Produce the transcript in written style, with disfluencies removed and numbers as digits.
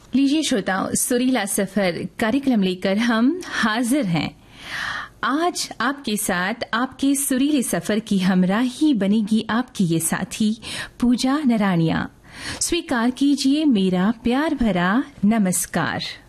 लीजिए श्रोताओं, सुरीला सफर कार्यक्रम लेकर हम हाजिर हैं। आज आपके साथ आपके सुरीले सफर की हमराही बनेगी आपकी ये साथी पूजा नरानिया। स्वीकार कीजिए मेरा प्यार भरा नमस्कार।